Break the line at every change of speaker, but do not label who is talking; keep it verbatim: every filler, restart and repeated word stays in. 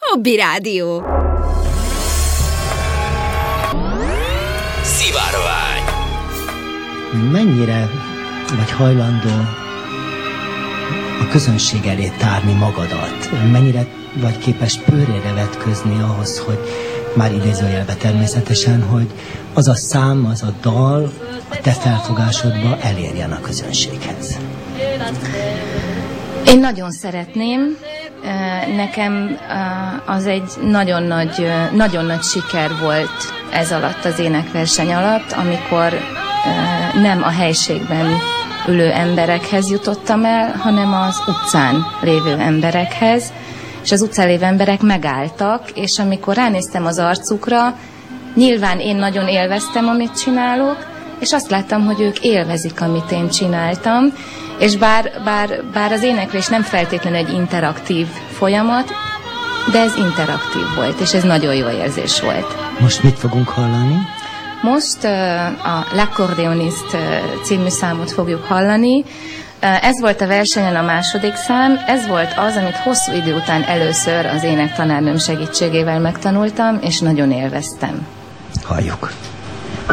Hobby Rádió.
Szivárvány.
Mennyire vagy hajlandó a közönség elé tárni magadat? Mennyire vagy képes pőrére vetközni ahhoz, hogy már idézőjelbe természetesen, hogy az a szám, az a dal a te felfogásodba elérjen a közönséghez?
Én nagyon szeretném. Nekem az egy nagyon nagy, nagyon nagy siker volt ez alatt, az énekverseny alatt, amikor nem a helységben ülő emberekhez jutottam el, hanem az utcán lévő emberekhez, és az utcán lévő emberek megálltak, és amikor ránéztem az arcukra, nyilván én nagyon élveztem, amit csinálok, és azt láttam, hogy ők élvezik, amit én csináltam, és bár, bár, bár az éneklés nem feltétlenül egy interaktív folyamat, de ez interaktív volt, és ez nagyon jó érzés volt.
Most mit fogunk hallani?
Most uh, a L'Accordéoniste uh, című számot fogjuk hallani. Uh, ez volt a versenyen a második szám, ez volt az, amit hosszú idő után először az énektanárnőm segítségével megtanultam, és nagyon élveztem.
Halljuk.